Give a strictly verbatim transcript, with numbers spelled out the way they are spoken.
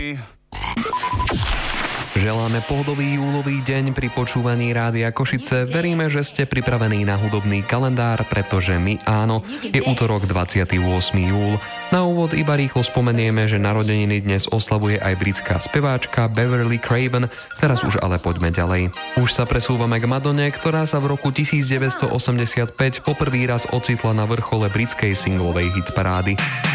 Želáme pohodový júlový deň pri počúvaní Rádia Košice. Veríme, že ste pripravení na hudobný kalendár, pretože my áno. Je útorok dvadsiateho ôsmeho júla. Na úvod iba rýchlo spomenieme, že narodeniny dnes oslavuje aj britská speváčka Beverly Craven. Teraz už ale poďme ďalej. Už sa presúvame k Madone, ktorá sa v roku devätnásťstoosemdesiatpäť poprvý raz ocitla na vrchole britskej singlovej hitparády.